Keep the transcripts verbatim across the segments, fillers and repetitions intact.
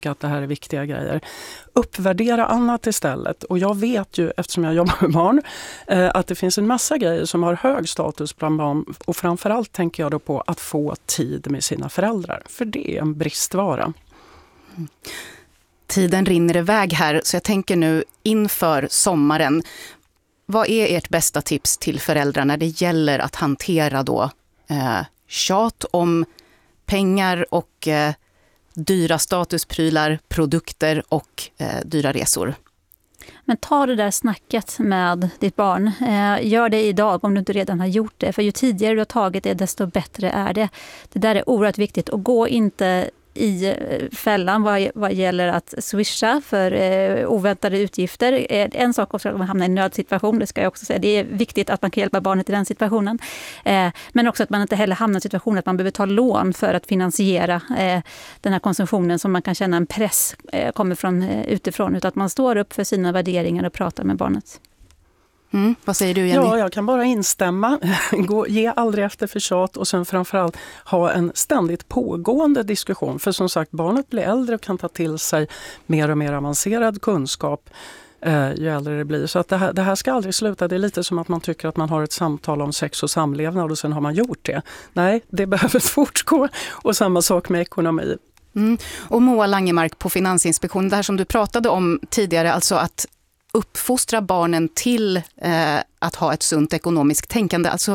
att det här är viktiga grejer. Uppvärdera annat istället. Och jag vet ju, eftersom jag jobbar med barn, eh, att det finns en massa grejer som har hög status bland barn. Och framförallt tänker jag då på att få tid med sina föräldrar. För det är en bristvara. Mm. Tiden rinner iväg här, så jag tänker nu inför sommaren. Vad är ert bästa tips till föräldrar när det gäller att hantera då eh, tjat om pengar och eh, dyra statusprylar, produkter och eh, dyra resor? Men ta det där snacket med ditt barn. Eh, gör det idag om du inte redan har gjort det. För ju tidigare du har tagit det, desto bättre är det. Det där är oerhört viktigt. Och gå inte i fällan vad, vad gäller att swisha för eh, oväntade utgifter. Eh, en sak också att man hamnar i en nödsituation, det ska jag också säga. Det är viktigt att man kan hjälpa barnet i den situationen. Eh, men också att man inte heller hamnar i situationen att man behöver ta lån för att finansiera eh, den här konsumtionen som man kan känna en press eh, kommer från eh, utifrån. Utan att man står upp för sina värderingar och pratar med barnet. Mm. Vad säger du, Jenny? Ja, jag kan bara instämma. Gå, ge aldrig efter för tjat och sen framförallt ha en ständigt pågående diskussion. För som sagt, barnet blir äldre och kan ta till sig mer och mer avancerad kunskap eh, ju äldre det blir. Så att det, här, det här ska aldrig sluta. Det är lite som att man tycker att man har ett samtal om sex och samlevnad och sen har man gjort det. Nej, det behöver fortgå. Och samma sak med ekonomi. Mm. Och Moa Langemark på Finansinspektionen, det här som du pratade om tidigare, alltså att uppfostra barnen till eh, att ha ett sunt ekonomiskt tänkande. Alltså,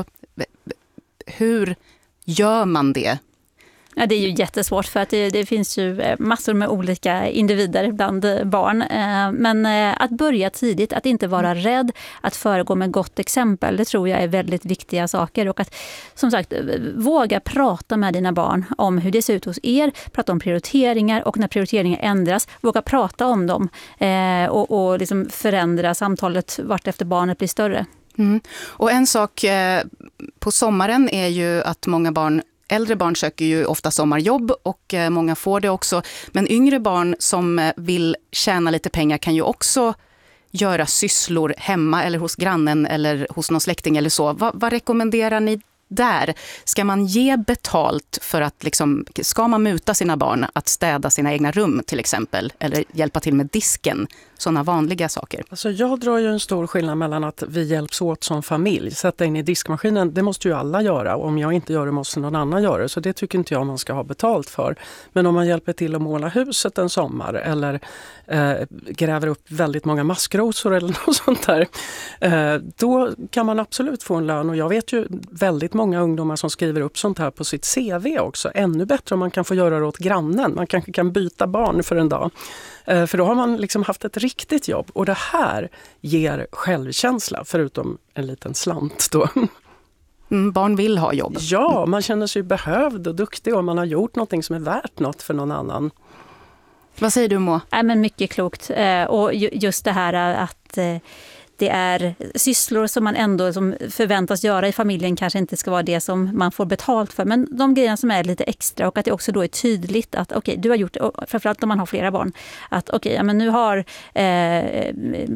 hur gör man det? Ja, det är ju jättesvårt för att det, det finns ju massor med olika individer bland barn. Men att börja tidigt, att inte vara rädd, att föregå med gott exempel, det tror jag är väldigt viktiga saker. Och att, som sagt, våga prata med dina barn om hur det ser ut hos er, prata om prioriteringar och när prioriteringar ändras, våga prata om dem och, och liksom förändra samtalet vart efter barnet blir större. Mm. Och en sak eh, på sommaren är ju att många barn Äldre barn söker ju ofta sommarjobb och många får det också. Men yngre barn som vill tjäna lite pengar kan ju också göra sysslor hemma eller hos grannen eller hos någon släkting eller så. Vad, vad rekommenderar ni där? Ska man ge betalt för att liksom, ska man muta sina barn att städa sina egna rum till exempel? Eller hjälpa till med disken? Sådana vanliga saker. Alltså jag drar ju en stor skillnad mellan att vi hjälps åt som familj. Sätta in i diskmaskinen, det måste ju alla göra. Och om jag inte gör det måste någon annan göra det. Så det tycker inte jag man ska ha betalt för. Men om man hjälper till att måla huset en sommar eller eh, gräver upp väldigt många maskrosor eller något sånt där. Eh, då kan man absolut få en lön. Och jag vet ju väldigt många ungdomar som skriver upp sånt här på sitt C V också. Ännu bättre om man kan få göra det åt grannen. Man kanske kan byta barn för en dag. Eh, för då har man liksom haft ett riktigt jobb. Och det här ger självkänsla, förutom en liten slant då. Mm, barn vill ha jobb. Ja, man känner sig behövd och duktig om man har gjort någonting som är värt något för någon annan. Vad säger du, Mo? Nej, men mycket klokt. Eh, och ju, just det här att eh, det är sysslor som man ändå som förväntas göra i familjen kanske inte ska vara det som man får betalt för. Men de grejerna som är lite extra och att det också då är tydligt att okej, okay, du har gjort det, framförallt om man har flera barn, att okej, okay, ja, men nu har eh,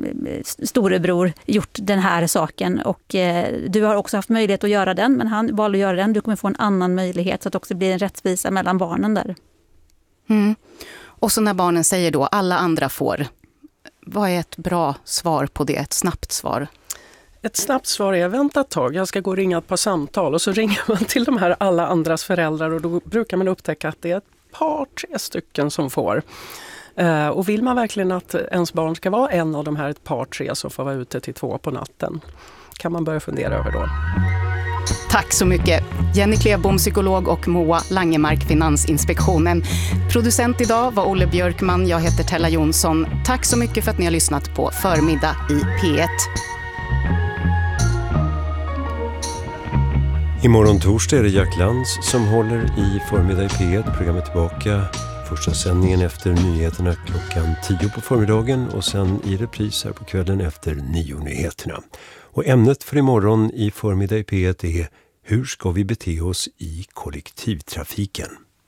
storebror gjort den här saken och eh, du har också haft möjlighet att göra den, men han valde att göra den. Du kommer få en annan möjlighet så att det också blir en rättvisa mellan barnen där. Mm. Och så när barnen säger då, alla andra får. Vad är ett bra svar på det? Ett snabbt svar? Ett snabbt svar är vänta ett tag, jag ska gå och ringa ett par samtal och så ringer man till de här alla andras föräldrar och då brukar man upptäcka att det är ett par, tre stycken som får. Eh, och vill man verkligen att ens barn ska vara en av de här ett par, tre som får vara ute till två på natten, kan man börja fundera över då. Tack så mycket. Jenny Klevbom, psykolog, och Moa Langemark, Finansinspektionen. Producent idag var Olle Björkman, jag heter Tella Jonsson. Tack så mycket för att ni har lyssnat på Förmiddag i P ett. Imorgon torsdag är det Jack Lantz som håller i Förmiddag i P ett. Programmet tillbaka. Första sändningen efter nyheterna klockan tio på förmiddagen och sen i repris här på kvällen efter nio nyheterna. Och ämnet för imorgon i Förmiddag i P ett är hur ska vi bete oss i kollektivtrafiken?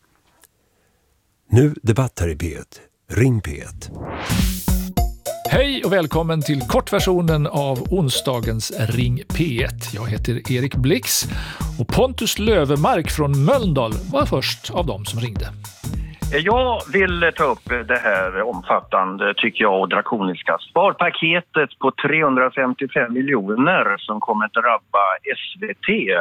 Nu debatt här i P ett. Ring P ett. Hej och välkommen till kortversionen av onsdagens Ring P ett. Jag heter Erik Blix och Pontus Lövemark från Mölndal var först av dem som ringde. Jag vill ta upp det här omfattande, tycker jag, och drakoniska sparpaketet på trehundrafemtiofem miljoner som kommer att drabba S V T.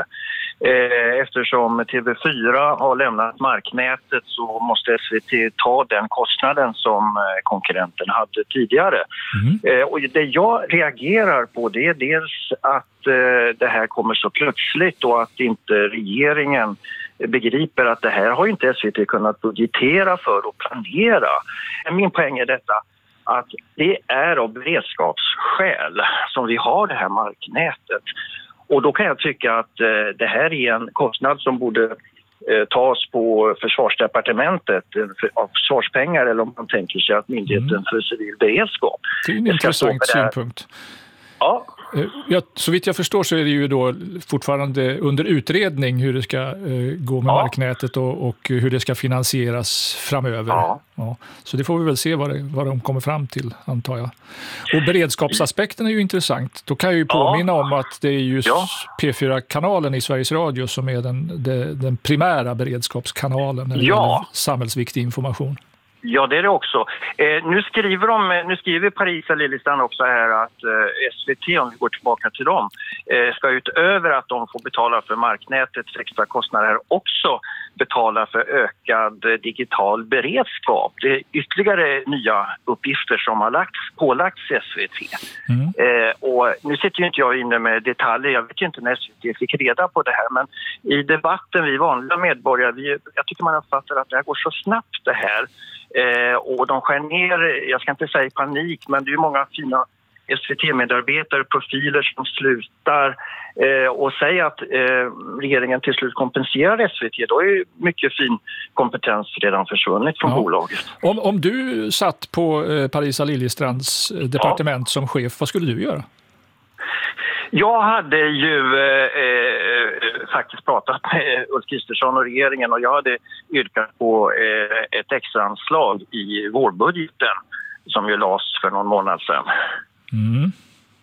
Eftersom T V fyra har lämnat marknätet så måste S V T ta den kostnaden som konkurrenten hade tidigare. Mm. Och det jag reagerar på det är dels att det här kommer så plötsligt och att inte regeringen begriper att det här har inte S V T kunnat budgetera för och planera. Min poäng är detta att det är av beredskapsskäl som vi har det här marknätet. Och då kan jag tycka att eh, det här är en kostnad som borde eh, tas på försvarsdepartementet eh, för, av försvarspengar, eller om man tänker sig att Myndigheten mm. för civil beredskap. Det är en intressant synpunkt. Ja. Ja, så vitt jag förstår så är det ju då fortfarande under utredning hur det ska eh, gå med ja. marknätet och, och hur det ska finansieras framöver. Ja. Ja. Så det får vi väl se vad, det, vad de kommer fram till, antar jag. Och beredskapsaspekten är ju intressant. Då kan jag ju påminna ja. om att det är just ja. P fyra-kanalen i Sveriges Radio som är den, den, den primära beredskapskanalen när det ja. gäller samhällsviktig information. Ja, det är det också. Eh, nu skriver de, nu skriver Parisa Liljestrand också här att eh, S V T, om vi går tillbaka till dem, eh, ska utöver att de får betala för marknätets extra kostnader också betala för ökad eh, digital beredskap. Det är ytterligare nya uppgifter som har lagts, pålagts S V T. Mm. Eh, och nu sitter ju inte jag inne med detaljer, jag vet ju inte när S V T fick reda på det här, men i debatten, vi vanliga medborgare, vi, jag tycker man uppfattar att det här går så snabbt det här. Eh, och de skär ner, jag ska inte säga panik, men det är ju många fina S V T-medarbetare, profiler som slutar eh, och säger att eh, regeringen till slut kompenserar S V T. Då är ju mycket fin kompetens redan försvunnit från ja. bolaget. Om, om du satt på eh, Parisa Liljestrands departement ja. som chef, vad skulle du göra? Jag hade ju eh, eh, faktiskt pratat med Ulf Kristersson och regeringen, och jag hade yrkat på eh, ett extra anslag i vårbudgeten som ju lades för någon månad sedan. Mm.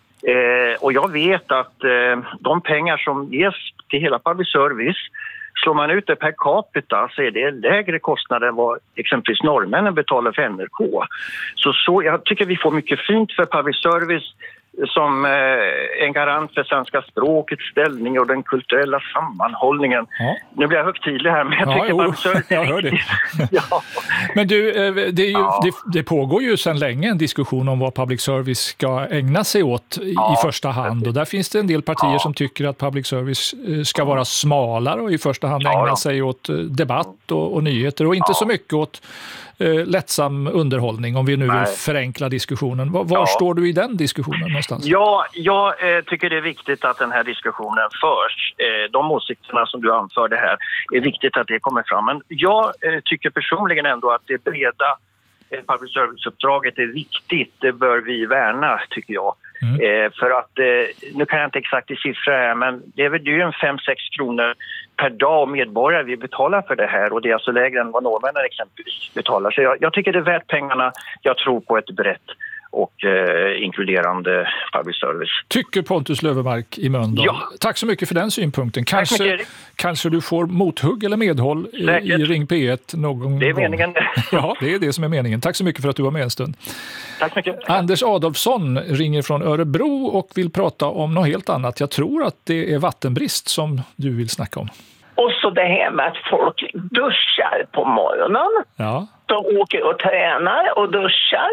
Eh, och jag vet att eh, de pengar som ges till hela public service, slår man ut det per capita så är det lägre kostnader än vad exempelvis norrmännen betalar för N R K. Så, så jag tycker vi får mycket fint för public service som eh, en garant för svenska språkets ställning och den kulturella sammanhållningen. Ja. Nu blir jag högtidlig här, men jag tycker ja, public service... jag hör det. ja. Men du, det, är ju, ja. det, det pågår ju sedan länge en diskussion om vad public service ska ägna sig åt i, ja. i första hand. Och där finns det en del partier ja. som tycker att public service ska vara smalare och i första hand ägna ja. sig åt debatt och, och nyheter och inte ja. så mycket åt eh, lättsam underhållning, om vi nu Nej. vill förenkla diskussionen. Var, var ja. står du i den diskussionen någonstans? Ja, jag eh, tycker det är viktigt att den här diskussionen förs. Eh, de åsikterna som du anförde här är viktigt att det kommer fram. Men jag eh, tycker personligen ändå att det breda eh, public service-uppdraget är viktigt. Det bör vi värna, tycker jag. Mm. Eh, för att, eh, nu kan jag inte exakt i siffror här, men det är väl ju en fem sex kronor per dag medborgare vi betalar för det här, och det är alltså lägre än vad norrmännen exempelvis betalar. Så jag, jag tycker det är värt pengarna. Jag tror på ett brett och eh, inkluderande public service. Tycker Pontus Löfvemark i Mölndal. Ja. Tack så mycket för den synpunkten. Kanske, kanske du får mothugg eller medhåll i, i Ring P ett någon gång. Det är meningen. Ja, det är det som är meningen. Tack så mycket för att du var med en stund. Tack så mycket. Anders Adolfsson ringer från Örebro och vill prata om något helt annat. Jag tror att det är vattenbrist som du vill snacka om. Och så det här med att folk duschar på morgonen. Ja. De åker och tränar och duschar.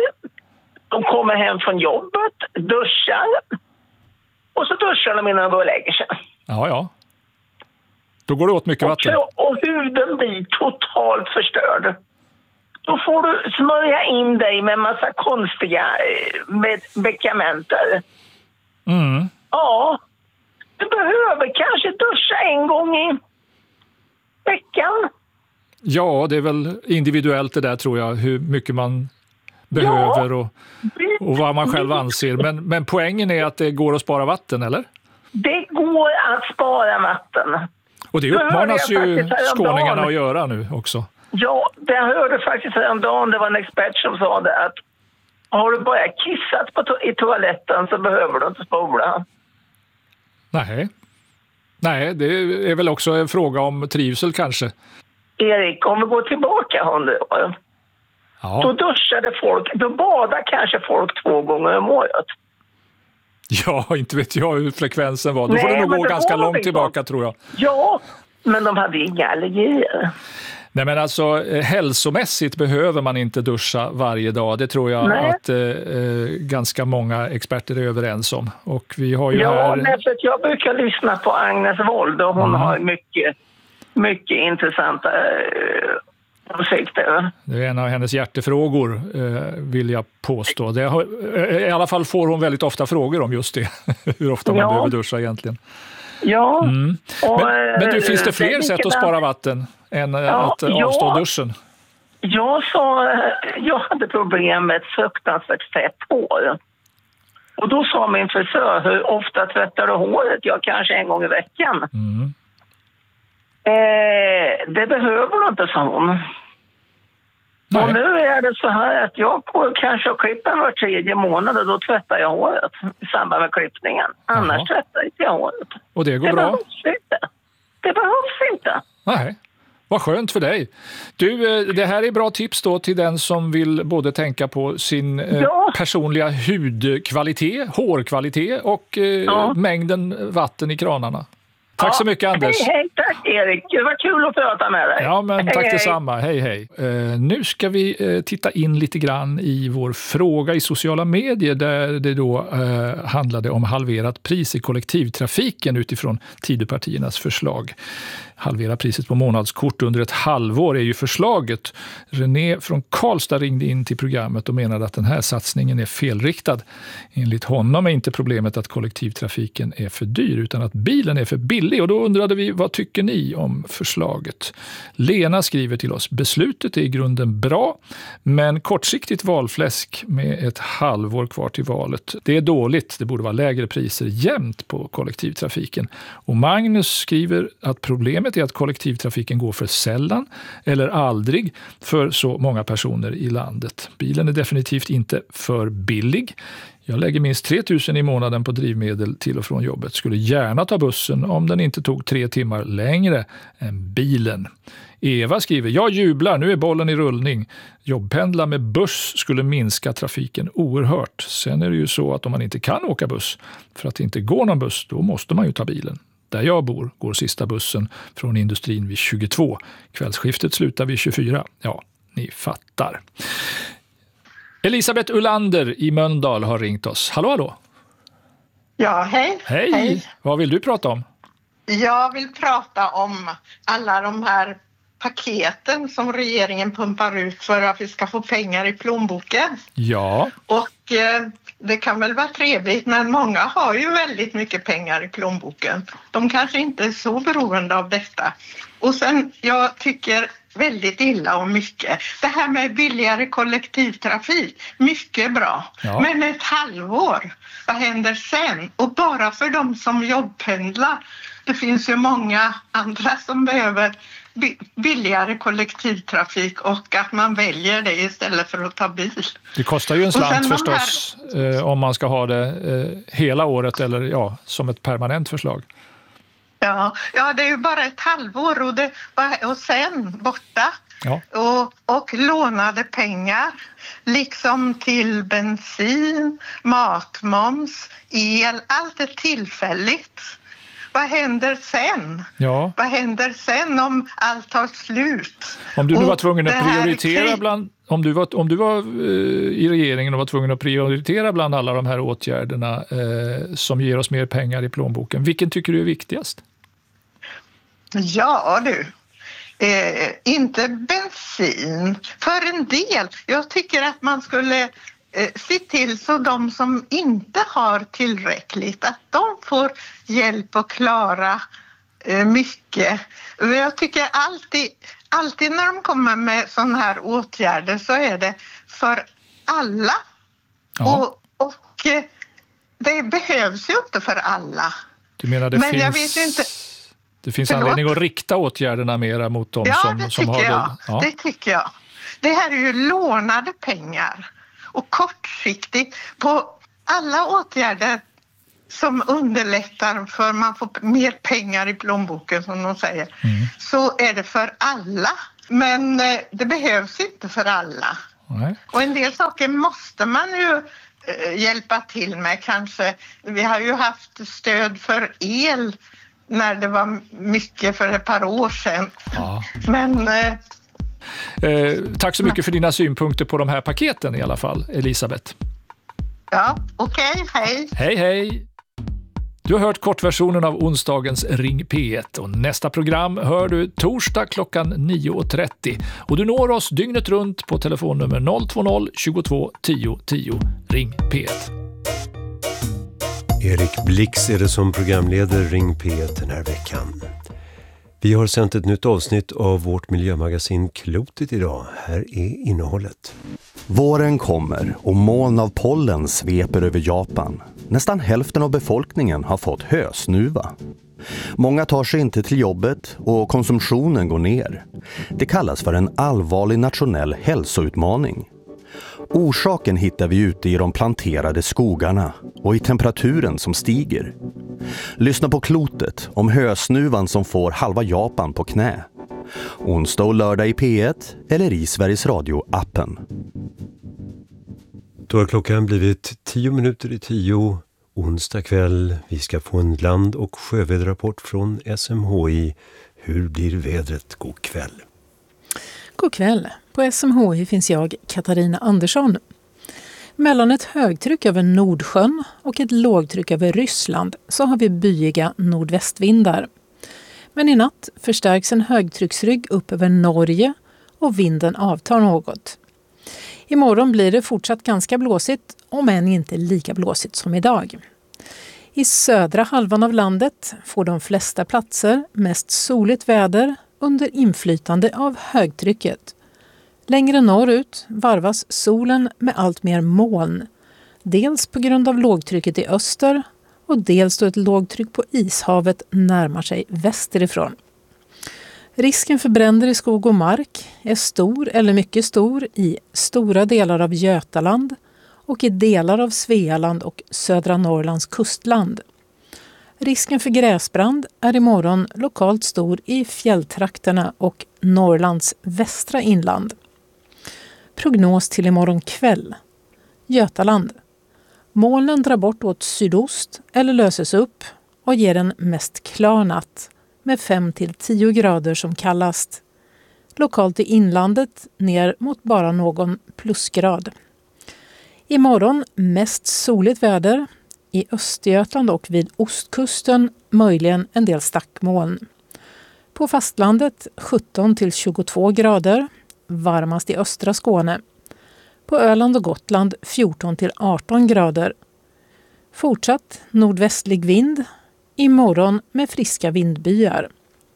De kommer hem från jobbet, duschar, och så duschar de innan de går och lägger sig. Ja, ja. Då går det åt mycket vatten. Och, och huden blir totalt förstörd. Då får du smörja in dig med en massa konstiga medikamenter. Mm. Ja, du behöver kanske duscha en gång i veckan. Ja, det är väl individuellt det där, tror jag, hur mycket man behöver och, och vad man själv anser. Men, men poängen är att det går att spara vatten, eller? Det går att spara vatten. Och det uppmanas ju skåningarna att göra nu också. Ja, det jag hörde faktiskt häromdagen, det var en expert som sa det, att har du bara kissat på to- i toaletten så behöver du inte spola. Nej. Nej, det är väl också en fråga om trivsel kanske. Erik, om vi går tillbaka hundra år. Ja. Då duschade folk, då badade kanske folk två gånger om året. Ja, inte vet jag hur frekvensen var. Då Nej, får det nog gå ganska långt tillbaka, tror jag. Ja, men de hade inga allergier. Nej, men alltså hälsomässigt behöver man inte duscha varje dag. Det tror jag Nej. att eh, ganska många experter är överens om. Och vi har ju ja, här... därför att jag brukar lyssna på Agnes Wold och hon mm. har mycket, mycket intressanta eh, åsikter. Det är en av hennes hjärtefrågor, eh, vill jag påstå. Det har, eh, I alla fall får hon väldigt ofta frågor om just det. Hur ofta man ja. behöver duscha egentligen. Ja. Mm. Och, men, men du, finns det fler det sätt att spara vatten än ja, att avstå ja. duschen? Jag sa, jag hade problem med ett fruktansvärt fett hår. Och då sa min frisör, hur ofta tvättar du håret? Jag kanske en gång i veckan. Mm. Eh, det behöver du inte, sa hon. Nej. Och nu är det så här att jag går kanske och klipper var tredje månad och då tvättar jag håret i samband med klippningen. Annars Jaha. tvättar inte jag håret. Och det går det bra? Behövs inte. Det behövs inte. Nej. Vad skönt för dig. Du, det här är bra tips då till den som vill både tänka på sin ja. personliga hudkvalitet, hårkvalitet och ja. mängden vatten i kranarna. Tack ja. så mycket, Anders. Hej, hej, tack Erik. Det var kul att prata med dig. Ja, men hej, tack hej. detsamma. Hej, hej. Uh, nu ska vi uh, titta in lite grann i vår fråga i sociala medier där det då uh, handlade om halverat pris i kollektivtrafiken utifrån Tidöpartiernas förslag. Halvera priset på månadskort under ett halvår är ju förslaget. René från Karlstad ringde in till programmet och menade att den här satsningen är felriktad. Enligt honom är inte problemet att kollektivtrafiken är för dyr utan att bilen är för billig. Och då undrade vi, vad tycker ni om förslaget? Lena skriver till oss, beslutet är i grunden bra men kortsiktigt valfläsk med ett halvår kvar till valet. Det är dåligt, det borde vara lägre priser jämnt på kollektivtrafiken. Och Magnus skriver att problemet är att kollektivtrafiken går för sällan eller aldrig för så många personer i landet. Bilen är definitivt inte för billig. Jag lägger minst tre tusen i månaden på drivmedel till och från jobbet. Skulle gärna ta bussen om den inte tog tre timmar längre än bilen. Eva skriver, jag jublar, nu är bollen i rullning. Jobbpendla med buss skulle minska trafiken oerhört. Sen är det ju så att om man inte kan åka buss för att det inte går någon buss, då måste man ju ta bilen. Där jag bor går sista bussen från industrin vid tjugotvå. Kvällsskiftet slutar vid tjugofyra. Ja, ni fattar. Elisabeth Ullander i Mölndal har ringt oss. Hallå, hallå. Ja, hej. Hej. Hej. Vad vill du prata om? Jag vill prata om alla de här paketen som regeringen pumpar ut för att vi ska få pengar i plånboken. Ja. Och eh, det kan väl vara trevligt, men många har ju väldigt mycket pengar i plånboken. De kanske inte är så beroende av detta. Och sen, jag tycker väldigt illa om mycket. Det här med billigare kollektivtrafik, mycket bra. Ja. Men ett halvår, vad händer sen? Och bara för de som jobbpendlar, det finns ju många andra som behöver billigare kollektivtrafik och att man väljer det istället för att ta bil. Det kostar ju en slant förstås här... eh, om man ska ha det eh, hela året eller ja, som ett permanent förslag. Ja, ja, det är ju bara ett halvår och, det, och sen borta. Ja. Och, och lånade pengar liksom till bensin, matmoms, el, allt är tillfälligt. Vad händer sen? Ja. Vad händer sen om allt tar slut? Om du nu var tvungen att prioritera bland om du var om du var eh, i regeringen och var tvungen att prioritera bland alla de här åtgärderna eh, som ger oss mer pengar i plånboken, vilken tycker du är viktigast? Ja, du. Eh, inte bensin. För en del. Jag tycker att man skulle eh, se till så de som inte har tillräckligt, att de får hjälp att klara eh, mycket. Jag tycker alltid, alltid när de kommer med sådana här åtgärder så är det för alla. Ja. Och, och eh, det behövs ju inte för alla. Du menar det Men finns... jag vet inte... Det finns Förlåt? anledning att rikta åtgärderna mera mot dem ja, som, det som har jag. det. Ja, det tycker jag. Det här är ju lånade pengar och kortsiktigt på alla åtgärder som underlättar för man får mer pengar i plånboken som de säger, mm. så är det för alla. Men eh, det behövs inte för alla. Nej. Och en del saker måste man ju eh, hjälpa till med kanske. Vi har ju haft stöd för el när det var mycket för ett par år sedan. Ja. Men... Eh, eh, tack så mycket för dina synpunkter på de här paketen i alla fall, Elisabeth. Ja, okej, okay, hej. Hej, hej. Du har hört kortversionen av onsdagens Ring P ett och nästa program hör du torsdag klockan nio och trettio. Och du når oss dygnet runt på telefonnummer noll två noll tjugotvå tio tio. Ring P ett. Erik Blix är det som programleder Ring P ett den här veckan. Vi har sänt ett nytt avsnitt av vårt miljömagasin Klotet idag. Här är innehållet. Våren kommer och moln av pollen sveper över Japan. Nästan hälften av befolkningen har fått hösnuva. Många tar sig inte till jobbet och konsumtionen går ner. Det kallas för en allvarlig nationell hälsoutmaning. Orsaken hittar vi ute i de planterade skogarna och i temperaturen som stiger. Lyssna på Klotet om hösnuvan som får halva Japan på knä. Onsdag och lördag i P ett eller i Sveriges Radio-appen. Då har klockan blivit tio minuter i tio. Onsdag kväll. Vi ska få en land- och sjöväderrapport från S M H I. Hur blir vädret? God kväll. God kväll. På S M H I finns jag, Katarina Andersson. Mellan ett högtryck över Nordsjön och ett lågtryck över Ryssland så har vi byiga nordvästvindar. Men i natt förstärks en högtrycksrygg upp över Norge och vinden avtar något. Imorgon blir det fortsatt ganska blåsigt, om än inte lika blåsigt som idag. I södra halvan av landet får de flesta platser mest soligt väder under inflytande av högtrycket. Längre norrut varvas solen med allt mer moln, dels på grund av lågtrycket i öster och dels då ett lågtryck på ishavet närmar sig västerifrån. Risken för bränder i skog och mark är stor eller mycket stor i stora delar av Götaland och i delar av Svealand och södra Norrlands kustland. Risken för gräsbrand är imorgon lokalt stor i fjälltrakterna och Norrlands västra inland. Prognos till imorgon kväll. Götaland. Molnen drar bort åt sydost eller löses upp och ger en mest klar natt med fem till tio grader som kallast. Lokalt i inlandet ner mot bara någon plusgrad. Imorgon mest soligt väder. I Östergötland och vid ostkusten möjligen en del stackmoln. På fastlandet sjutton till tjugotvå grader, varmast i östra Skåne. På Öland och Gotland fjorton till arton grader. Fortsatt nordvästlig vind, imorgon med friska vindbyar.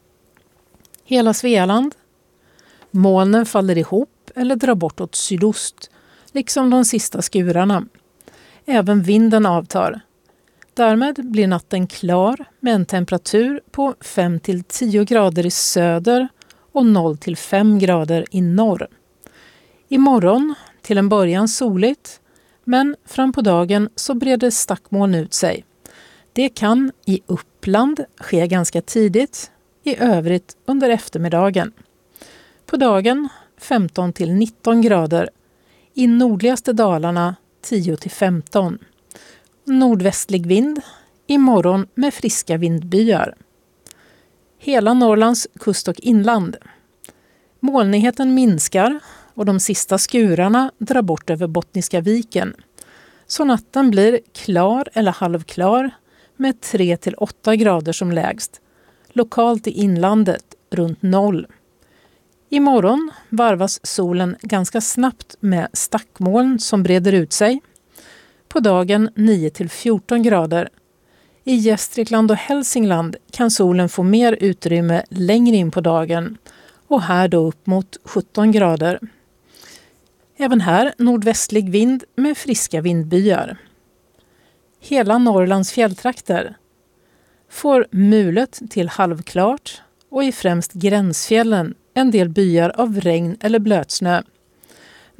Hela Svealand. Molnen faller ihop eller drar bort åt sydost, liksom de sista skurarna. Även vinden avtar. Därmed blir natten klar med en temperatur på fem till tio grader i söder och noll till fem grader i norr. Imorgon till en början soligt, men fram på dagen så breder stackmoln ut sig. Det kan i Uppland ske ganska tidigt, i övrigt under eftermiddagen. På dagen femton till nitton grader, i nordligaste Dalarna tio till femton. Nordvästlig vind, imorgon med friska vindbyar. Hela Norrlands kust och inland. Molnigheten minskar och de sista skurarna drar bort över Bottniska viken. Så natten blir klar eller halvklar med tre till åtta grader som lägst. Lokalt i inlandet runt noll. Imorgon varvas solen ganska snabbt med stackmoln som breder ut sig. På dagen nio till fjorton grader. I Gästrikland och Hälsingland kan solen få mer utrymme längre in på dagen och här då upp mot sjutton grader. Även här nordvästlig vind med friska vindbyar. Hela Norrlands fjälltrakter får mulet till halvklart och i främst gränsfjällen en del byar av regn eller blötsnö.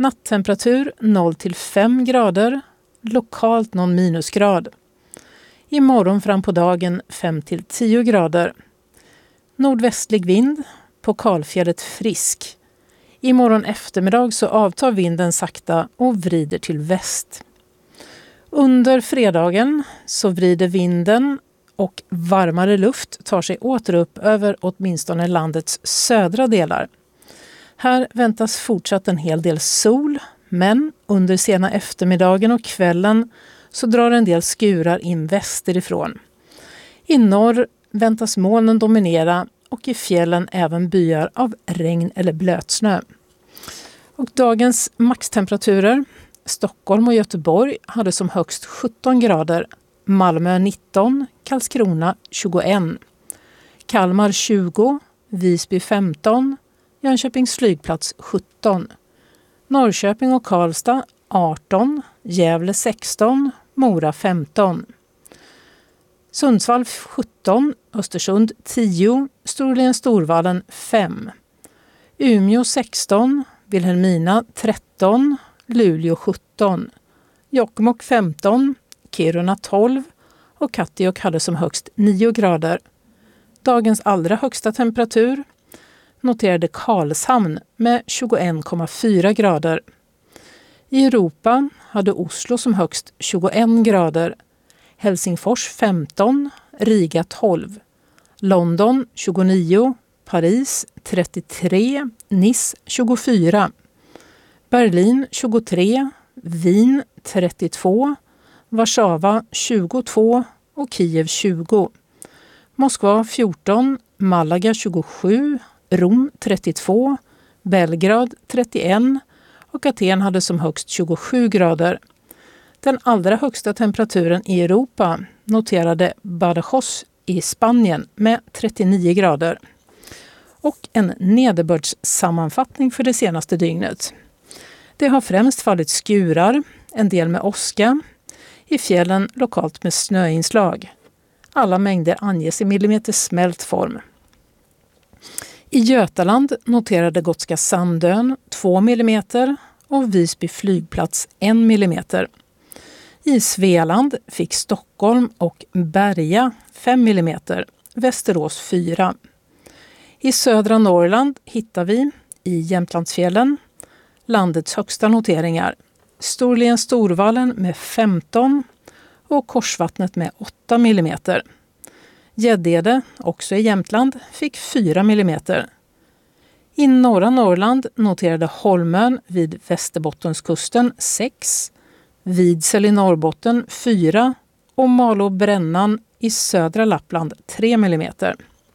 Nattemperatur noll till fem grader, lokalt någon minusgrad. Imorgon fram på dagen fem till tio grader. Nordvästlig vind, på kalfjället frisk. Imorgon eftermiddag så avtar vinden sakta och vrider till väst. Under fredagen så vrider vinden och varmare luft tar sig åter upp över åtminstone landets södra delar. Här väntas fortsatt en hel del sol, men under sena eftermiddagen och kvällen så drar en del skurar in västerifrån. I norr väntas molnen dominera och i fjällen även byar av regn eller blötsnö. Och dagens maxtemperaturer: Stockholm och Göteborg hade som högst sjutton grader, Malmö nitton, Karlskrona tjugoett, Kalmar tjugo, Visby femton, Jönköpings flygplats sjutton, Norrköping och Karlstad arton, Gävle sexton, Mora femton, Sundsvall sjutton, Östersund tio, Storlien Storvallen fem, Umeå sexton, Vilhelmina tretton, Luleå sjutton, Jokkmokk femton, Kiruna tolv och Kattiok hade som högst nio grader. Dagens allra högsta temperatur noterade Karlshamn med tjugoett komma fyra grader. I Europa hade Oslo som högst tjugoett grader, Helsingfors femton, Riga tolv, London tjugonio, Paris trettiotre, Nice tjugofyra, Berlin tjugotre, Wien trettiotvå, Warszawa tjugotvå och Kiev tjugo, Moskva fjorton, Malaga tjugosju, Rom trettiotvå, Belgrad trettioett och Aten hade som högst tjugosju grader. Den allra högsta temperaturen i Europa noterade Badajoz i Spanien med trettionio grader. Och en nederbördssammanfattning för det senaste dygnet. Det har främst fallit skurar, en del med åska, i fjällen lokalt med snöinslag. Alla mängder anges i millimeter smält form. I Götaland noterade Gotska Sandön två millimeter och Visby flygplats en millimeter. I Svealand fick Stockholm och Berga fem millimeter, Västerås fyra. I södra Norrland hittar vi, i Jämtlandsfjällen, landets högsta noteringar. Storlien Storvallen med femton och Korsvattnet med åtta millimeter. Gäddede, också i Jämtland, fick fyra millimeter. I norra Norrland noterade Holmön vid Västerbottenskusten sex, Vidsel i Norrbotten fyra och Malå-Brännan i södra Lappland tre millimeter.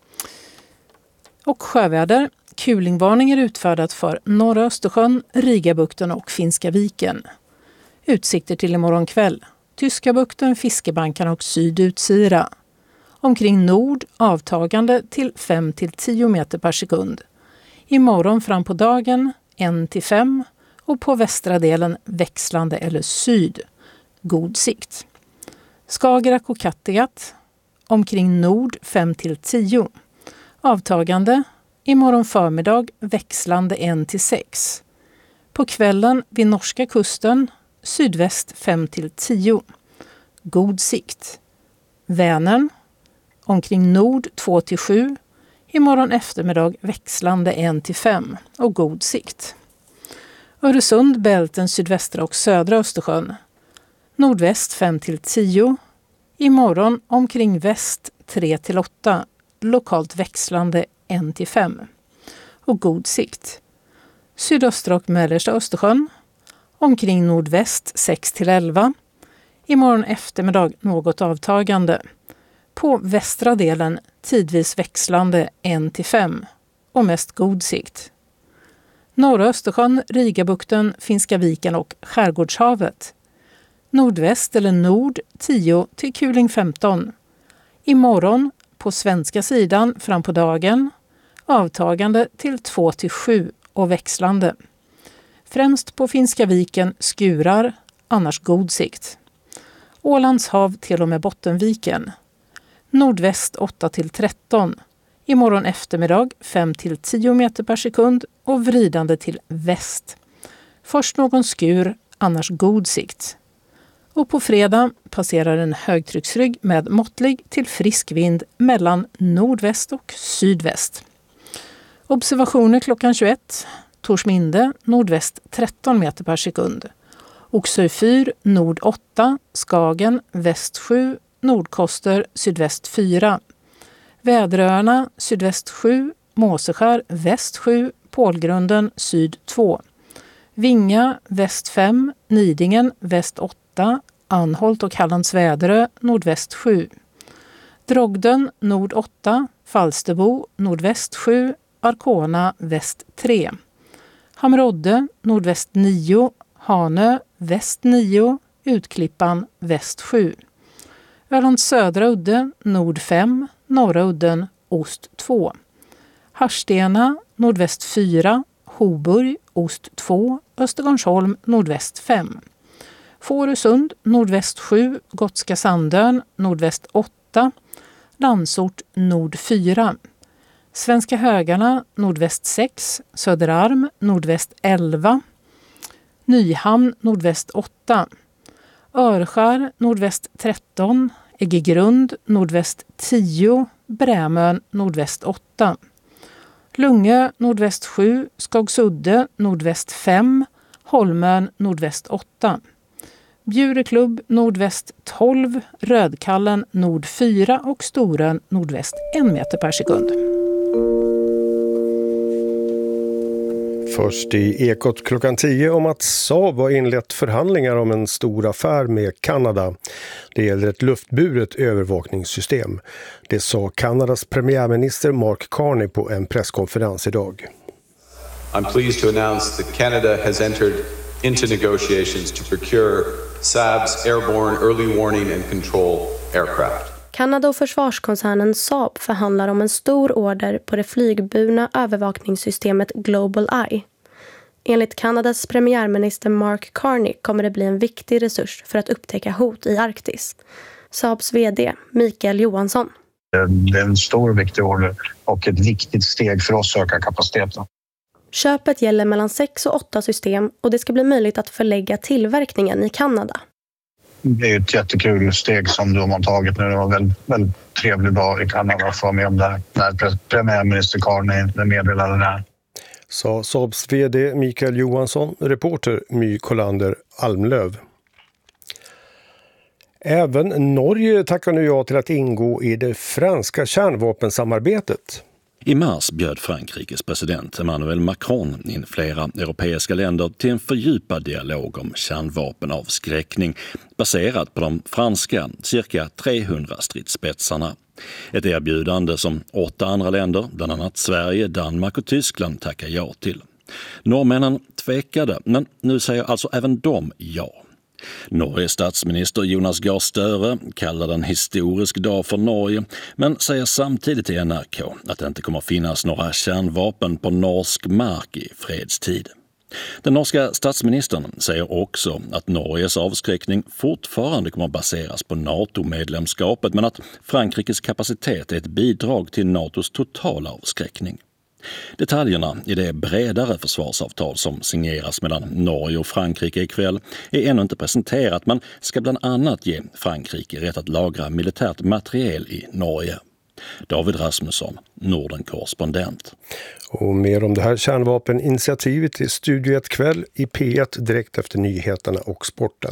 Och sjöväder. Kulingvarning är utfärdat för norra Östersjön, Rigabukten och Finska viken. Utsikter till imorgon kväll. Tyska bukten, Fiskebankarna och Sydutsira. Omkring nord avtagande till fem till tio meter per sekund. Imorgon fram på dagen ett till fem och på västra delen växlande eller syd. God sikt. Skagerrak och Kattegatt. Omkring nord fem till tio. Avtagande. Imorgon förmiddag växlande ett till sex. På kvällen vid norska kusten sydväst fem till tio. God sikt. Vänern. Omkring nord två till sju. Imorgon eftermiddag växlande ett till fem och god sikt. Öresund, Bälten, sydvästra och södra Östersjön. Nordväst fem till tio. Imorgon omkring väst tre till åtta. Lokalt växlande ett till fem. Och god sikt. Sydöstra och mellersta Östersjön. Omkring nordväst sex till elva. Imorgon eftermiddag något avtagande. På västra delen tidvis växlande ett till fem. Och mest god sikt. Norra Östersjön, Rigabukten, Finska viken och Skärgårdshavet. Nordväst eller nord tio till kuling femton. Imorgon på svenska sidan fram på dagen avtagande till två till sju och växlande. Främst på Finska viken skurar, annars god sikt. Ålands hav till och med Bottenviken. Nordväst åtta till tretton. Imorgon eftermiddag fem till tio meter per sekund och vridande till väst. Först någon skur, annars god sikt. Och på fredag passerar en högtrycksrygg med måttlig till frisk vind mellan nordväst och sydväst. Observationer klockan tjugoett. Torsminde nordväst tretton meter per sekund. Oxö fyr nord åtta, Skagen väst sju, Nordkoster sydväst fyra. Väderöarna sydväst sju, Måseskär väst sju, Pålgrunden syd två. Vinga väst fem, Nidingen väst åtta, Anholt och Hallands Väderö nordväst sju. Drogden nord åtta, Falsterbo nordväst sju, Arkona väst tre. Hamrodde nordväst nio, Hanö väst nio, Utklippan väst sju. Ölands södra udde nord fem, norra udden ost två. Harstena nordväst fyra, Hoburg ost två, Östergårdsholm nordväst fem. Fårösund nordväst sju, Gotska Sandön nordväst åtta, Landsort nord fyra. Svenska Högarna nordväst sex, Söderarm nordväst elva, Nyhamn nordväst åtta, Örskär nordväst tretton, Äggegrund nordväst tio, Brämön nordväst åtta. Lungö nordväst sju, Skagsudde nordväst fem, Holmön nordväst åtta. Bjureklubb nordväst tolv, Rödkallen nord fyra och Storön nordväst en meter per sekund. Först i Ekot klockan tio om att Saab har inlett förhandlingar om en stor affär med Kanada. Det gäller ett luftburet övervakningssystem. Det sa Kanadas premiärminister Mark Carney på en presskonferens idag. I'm pleased to announce that Canada has entered into negotiations to procure Saab's airborne early warning and control aircraft. Kanada och försvarskoncernen Saab förhandlar om en stor order på det flygburna övervakningssystemet Global Eye. Enligt Kanadas premiärminister Mark Carney kommer det bli en viktig resurs för att upptäcka hot i Arktis. Saabs vd Mikael Johansson. Det är en stor viktig order och ett viktigt steg för oss att öka kapaciteten. Köpet gäller mellan sex och åtta system och det ska bli möjligt att förlägga tillverkningen i Kanada. Det är ett jättekul steg som de har tagit nu. Det var en väldigt, väldigt trevlig dag i Kanada att få med om det här. När premiärminister Carney meddelade det här. Sa Saabs vd Mikael Johansson, reporter My Kolander Almlöv. Även Norge tackar nu ja till att ingå i det franska kärnvapensamarbetet. I mars bjöd Frankrikes president Emmanuel Macron in flera europeiska länder till en fördjupad dialog om kärnvapenavskräckning baserat på de franska cirka trehundra stridsspetsarna. Ett erbjudande som åtta andra länder, bland annat Sverige, Danmark och Tyskland, tackar ja till. Norrmännen tvekade, men nu säger alltså även de ja. Norges statsminister Jonas Gahr Støre kallar den historisk dag för Norge, men säger samtidigt till N R K att det inte kommer finnas några kärnvapen på norsk mark i fredstid. Den norska statsministern säger också att Norges avskräckning fortfarande kommer baseras på NATO-medlemskapet, men att Frankrikes kapacitet är ett bidrag till NATOs totala avskräckning. Detaljerna i det bredare försvarsavtal som signeras mellan Norge och Frankrike ikväll är ännu inte presenterat, men ska bland annat ge Frankrike rätt att lagra militärt materiel i Norge. David Rasmusson, Norden-korrespondent. Och mer om det här kärnvapeninitiativet i Studio ett kväll i P ett direkt efter nyheterna och sporten.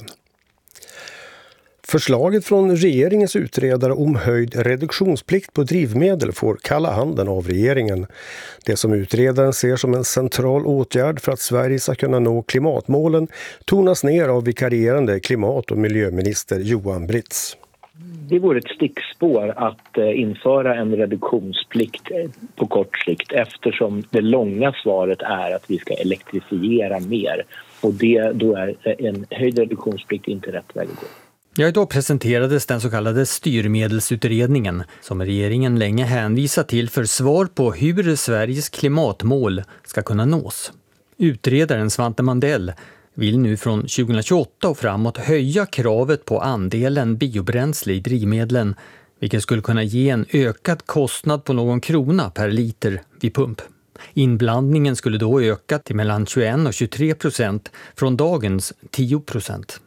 Förslaget från regeringens utredare om höjd reduktionsplikt på drivmedel får kalla handen av regeringen. Det som utredaren ser som en central åtgärd för att Sverige ska kunna nå klimatmålen tonas ner av vikarierande klimat- och miljöminister Johan Britz. Det vore ett stickspår att införa en reduktionsplikt på kort sikt eftersom det långa svaret är att vi ska elektrifiera mer. Och det, då är en höjd reduktionsplikt inte rätt väg att gå. Ja, idag presenterades den så kallade styrmedelsutredningen som regeringen länge hänvisat till för svar på hur Sveriges klimatmål ska kunna nås. Utredaren Svante Mandell vill nu från tjugohundratjugoåtta och framåt höja kravet på andelen biobränsle i drivmedlen, vilket skulle kunna ge en ökad kostnad på någon krona per liter vid pump. Inblandningen skulle då öka till mellan tjugoen och tjugotre procent från dagens tio procent.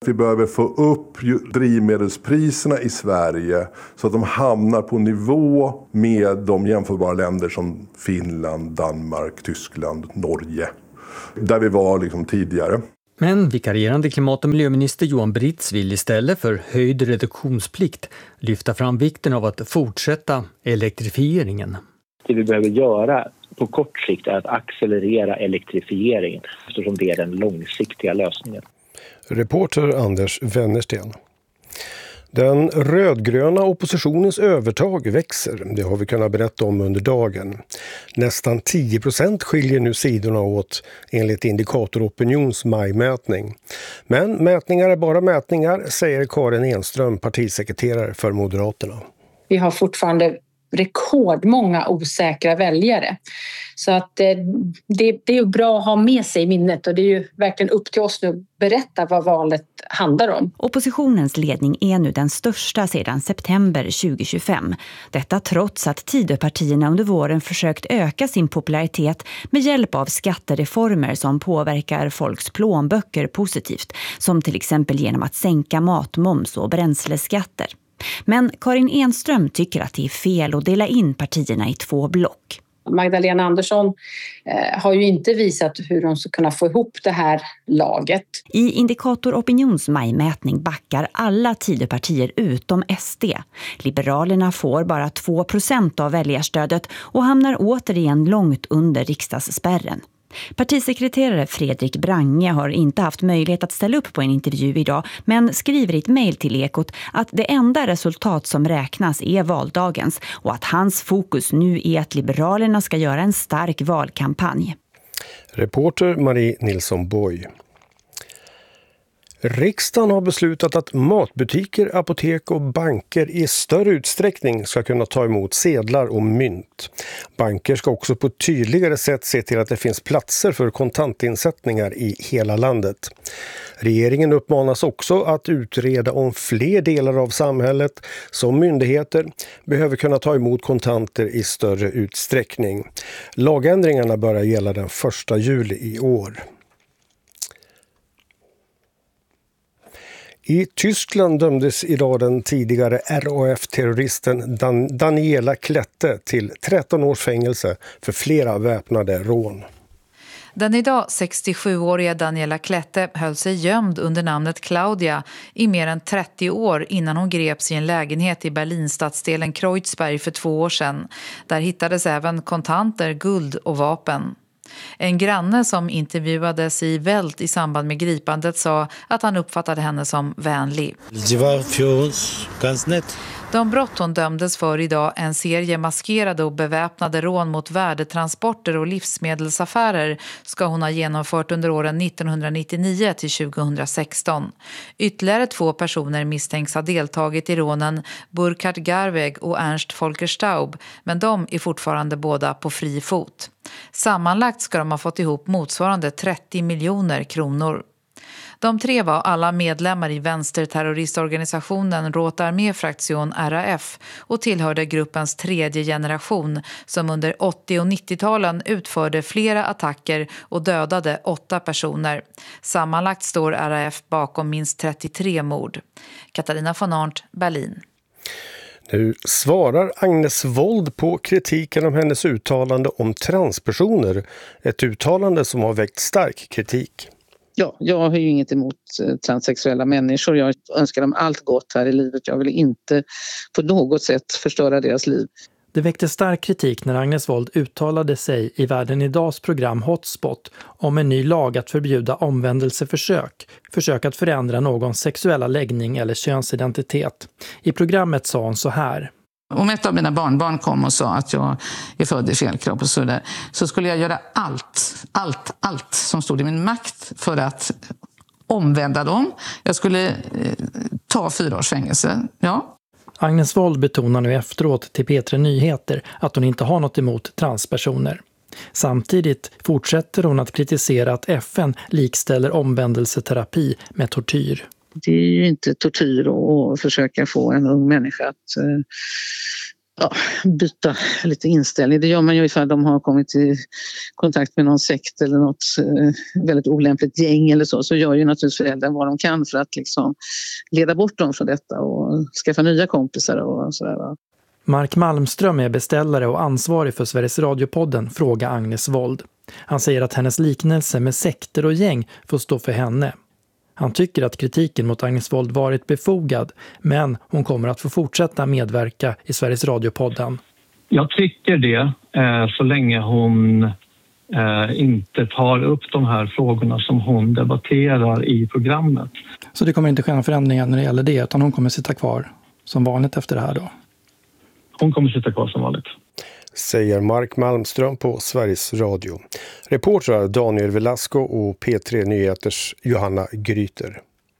Vi behöver få upp drivmedelspriserna i Sverige så att de hamnar på nivå med de jämförbara länder som Finland, Danmark, Tyskland, Norge. Där vi var liksom tidigare. Men vikarierande klimat- och miljöminister Johan Britz vill istället för höjd reduktionsplikt lyfta fram vikten av att fortsätta elektrifieringen. Det vi behöver göra på kort sikt är att accelerera elektrifieringen eftersom det är den långsiktiga lösningen. Reporter Anders Wennersten. Den rödgröna oppositionens övertag växer, det har vi kunnat berätta om under dagen. Nästan tio procent skiljer nu sidorna åt enligt Indikator Opinions majmätning. Men mätningar är bara mätningar, säger Karin Enström, partisekreterare för Moderaterna. Vi har fortfarande rekordmånga osäkra väljare. Så att eh, det, det är ju bra att ha med sig i minnet och det är ju verkligen upp till oss nu att berätta vad valet handlar om. Oppositionens ledning är nu den största sedan september tjugohundratjugofem. Detta trots att Tidöpartierna under våren försökt öka sin popularitet med hjälp av skattereformer som påverkar folks plånböcker positivt, som till exempel genom att sänka matmoms och bränsleskatter. Men Karin Enström tycker att det är fel att dela in partierna i två block. Magdalena Andersson eh, har ju inte visat hur de ska kunna få ihop det här laget. I Indikator Opinions majmätning backar alla Tidöpartier utom S D. Liberalerna får bara två procent av väljarstödet och hamnar återigen långt under riksdagsspärren. Partisekreterare Fredrik Brange har inte haft möjlighet att ställa upp på en intervju idag, men skriver i ett mejl till Ekot att det enda resultat som räknas är valdagens och att hans fokus nu är att Liberalerna ska göra en stark valkampanj. Reporter Marie Nilsson Boy. Riksdagen har beslutat att matbutiker, apotek och banker i större utsträckning ska kunna ta emot sedlar och mynt. Banker ska också på ett tydligare sätt se till att det finns platser för kontantinsättningar i hela landet. Regeringen uppmanas också att utreda om fler delar av samhället, som myndigheter, behöver kunna ta emot kontanter i större utsträckning. Lagändringarna börjar gälla den första juli i år. I Tyskland dömdes idag den tidigare R A F-terroristen Dan- Daniela Klette till tretton års fängelse för flera väpnade rån. Den idag sextiosjuåriga Daniela Klette höll sig gömd under namnet Claudia i mer än trettio år innan hon greps i en lägenhet i Berlinstadsdelen Kreuzberg för två år sedan. Där hittades även kontanter, guld och vapen. En granne som intervjuades i Welt i samband med gripandet sa att han uppfattade henne som vänlig. Det var för oss ganska nätt. De brott hon dömdes för idag, en serie maskerade och beväpnade rån mot värdetransporter och livsmedelsaffärer, ska hon ha genomfört under åren nittonhundranittionio till tjugohundrasexton. Ytterligare två personer misstänks ha deltagit i rånen, Burkhard Garweg och Ernst Volker Staub, men de är fortfarande båda på fri fot. Sammanlagt ska de ha fått ihop motsvarande trettio miljoner kronor. De tre var alla medlemmar i vänsterterroristorganisationen Rote Armee-fraktion R A F och tillhörde gruppens tredje generation som under åttio- och nittio-talen utförde flera attacker och dödade åtta personer. Sammanlagt står R A F bakom minst trettiotre mord. Katarina von Arndt, Berlin. Nu svarar Agnes Wold på kritiken om hennes uttalande om transpersoner. Ett uttalande som har väckt stark kritik. Ja, jag har ju inget emot transsexuella människor. Jag önskar dem allt gott här i livet. Jag vill inte på något sätt förstöra deras liv. Det väckte stark kritik när Agnes Wold uttalade sig i Världen Idags program Hotspot om en ny lag att förbjuda omvändelseförsök, försök att förändra någons sexuella läggning eller könsidentitet. I programmet sa hon så här. Om ett av mina barnbarn kom och sa att jag är född i fel kropp och så där, så skulle jag göra allt, allt, allt som stod i min makt för att omvända dem. Jag skulle eh, ta fyra års fängelse, ja. Agnes Wold betonar nu efteråt till P tre Nyheter att hon inte har något emot transpersoner. Samtidigt fortsätter hon att kritisera att F N likställer omvändelseterapi med tortyr. Det är ju inte tortyr att försöka få en ung människa att ja, byta lite inställning. Det gör man ju ifall de har kommit i kontakt med någon sekt eller något eh, väldigt olämpligt gäng eller så. Så gör ju naturligtvis föräldrar vad de kan för att liksom leda bort dem från detta och skaffa nya kompisar och sådär. Va? Mark Malmström är beställare och ansvarig för Sveriges Radio-podden Fråga Agnes Wold. Han säger att hennes liknelse med sekter och gäng får stå för henne. Han tycker att kritiken mot Agnes Wold varit befogad, men hon kommer att få fortsätta medverka i Sveriges Radio-podden. Jag tycker det, eh, så länge hon eh, inte tar upp de här frågorna som hon debatterar i programmet. Så det kommer inte ske några förändringar när det gäller det, utan hon kommer sitta kvar som vanligt efter det här då? Hon kommer sitta kvar som vanligt. Säger Mark Malmström på Sveriges Radio. Reportrar Daniel Velasco och P tre Nyheters Johanna Gryter.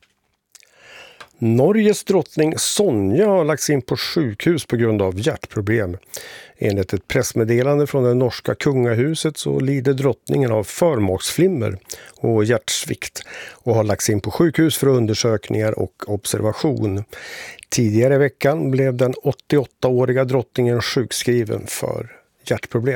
Norges drottning Sonja har lagts in på sjukhus på grund av hjärtproblem. Enligt ett pressmeddelande från det norska kungahuset så lider drottningen av förmaksflimmer och hjärtsvikt och har lagts in på sjukhus för undersökningar och observation. Tidigare i veckan blev den åttioåttaåriga drottningen sjukskriven för hjärtproblem.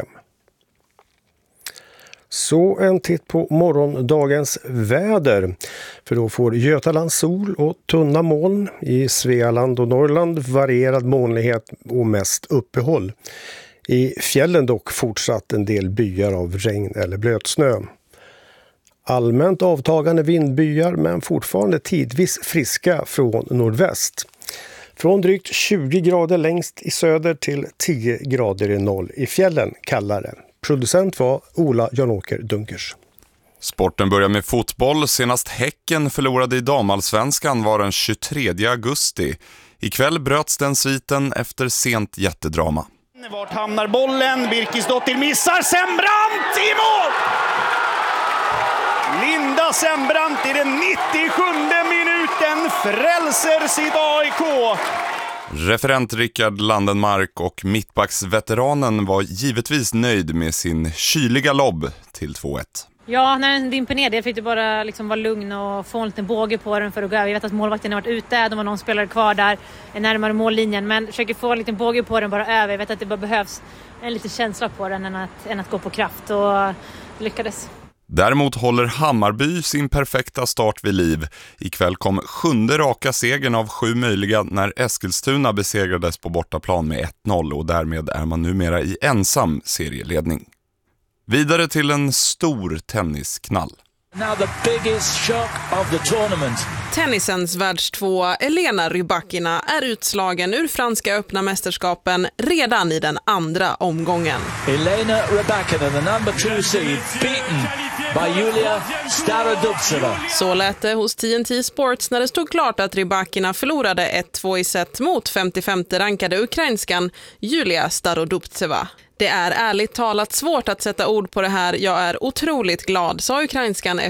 Så en titt på morgondagens väder. För då får Götaland sol och tunna moln. I Svealand och Norrland varierad molnighet och mest uppehåll. I fjällen dock fortsatt en del byar av regn eller blötsnö. Allmänt avtagande vindbyar men fortfarande tidvis friska från nordväst. Från drygt tjugo grader längst i söder till tio grader i noll i fjällen kallare. Producent var Ola Janåker Dunkers. Sporten börjar med fotboll. Senast Häcken förlorade i damallsvenskan var den tjugotredje augusti. Ikväll bröts den sviten efter sent jättedrama. Vart hamnar bollen? Birkisdottir missar. Sembrant i mål! Linda Sembrant i den nittiosjunde minuten frälser sitt A I K. Referent Rickard Landenmark och mittbacksveteranen var givetvis nöjd med sin kyliga lobb till två ett. Ja, när den dimper ner, det fick du bara liksom vara lugn och få en liten båge på den för att gå över. Jag vet att målvakten har varit ute, de har någon spelare kvar där närmare mållinjen, men försöker få en liten båge på den bara över. Jag vet att det bara behövs en liten känsla på den än att, än att gå på kraft, och lyckades. Däremot håller Hammarby sin perfekta start vid liv. Ikväll kom sjunde raka segern av sju möjliga när Eskilstuna besegrades på bortaplan med ett noll, och därmed är man numera i ensam serieledning. Vidare till en stor tennisknall. Now the biggest shock of the tournament. Tennisens världstvåa Elena Rybakina är utslagen ur franska öppna mästerskapen redan i den andra omgången. Elena Rybakina, the number two seed, beaten by Julia Starodubtseva. Så lät det hos T N T Sports när det stod klart att Rybakina förlorade ett två i set mot femtiofemte rankade ukrainskan Julia Starodubtseva. Det är ärligt talat svårt att sätta ord på det här. Jag är otroligt glad, sa ukrainskan